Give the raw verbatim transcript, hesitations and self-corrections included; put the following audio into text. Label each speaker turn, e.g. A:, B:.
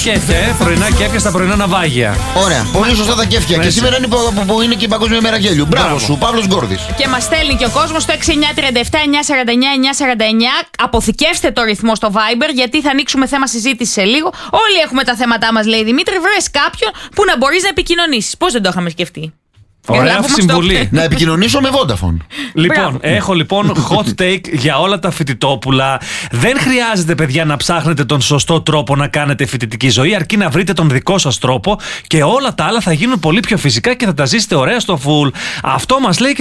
A: Κέφια, ε, πρωινά κέφια στα πρωινά ναυάγια.
B: Ωραία, πολύ σωστά τα κέφια. Και σήμερα είναι που, που είναι και η Παγκόσμια Μέρα Γέλιου. Μπράβο, Μπράβο. σου, Παύλος Γκόρδης.
C: Και μας στέλνει και ο κόσμος στο έξι εννιά τρία επτά εννιά σαράντα εννιά εννιά σαράντα εννιά. Αποθηκεύστε το ρυθμό στο Viber, γιατί θα ανοίξουμε θέμα συζήτηση σε λίγο. Όλοι έχουμε τα θέματά μας, λέει Δημήτρη. Βρες κάποιον που να μπορείς να επικοινωνήσεις. Πώς δεν το είχαμε σκεφτεί.
A: Ωραία συμβουλή.
B: Να επικοινωνήσω με Vodafone.
A: Λοιπόν,
C: Μπράβο.
A: έχω λοιπόν hot take για όλα τα φοιτητόπουλα. Δεν χρειάζεται, παιδιά, να ψάχνετε τον σωστό τρόπο να κάνετε φοιτητική ζωή, αρκεί να βρείτε τον δικό σας τρόπο και όλα τα άλλα θα γίνουν πολύ πιο φυσικά και θα τα ζήσετε ωραία στο full. Αυτό μας λέει και